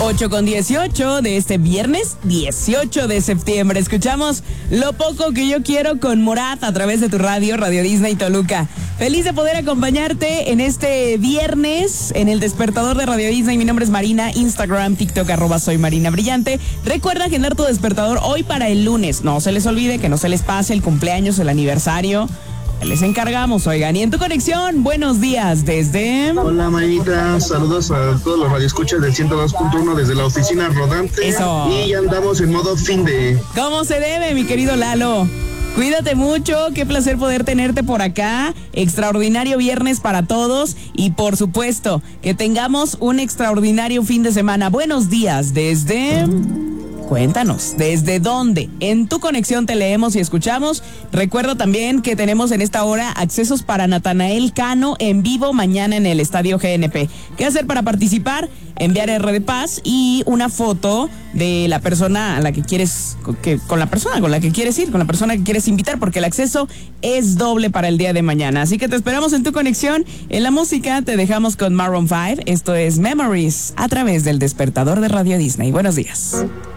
8:18 de este viernes 18 de septiembre. Escuchamos Lo Poco Que Yo Quiero con Morat a través de tu radio, Radio Disney Toluca. Feliz de poder acompañarte en este viernes en el despertador de Radio Disney. Mi nombre es Marina, Instagram, TikTok, @soy Marina Brillante. Recuerda agendar tu despertador hoy para el lunes. No se les olvide, que no se les pase el cumpleaños, el aniversario. Les encargamos, oigan. Y en tu conexión, buenos días desde... Hola, Mayita, saludos a todos los radioescuchas del 102.1 desde la oficina rodante. Eso. Y ya andamos en modo fin de... ¿Cómo se debe, mi querido Lalo? Cuídate mucho, qué placer poder tenerte por acá. Extraordinario viernes para todos y por supuesto que tengamos un extraordinario fin de semana. Buenos días desde... Cuéntanos, ¿desde dónde? En tu conexión te leemos y escuchamos. Recuerdo también que tenemos en esta hora accesos para Natanael Cano en vivo mañana en el Estadio GNP. ¿Qué hacer para participar? Enviar R de Paz y una foto de la persona a la que quieres, con la persona con la que quieres ir, con la persona que quieres invitar, porque el acceso es doble para el día de mañana. Así que te esperamos en tu conexión. En la música te dejamos con Maroon 5. Esto es Memories a través del despertador de Radio Disney. Buenos días.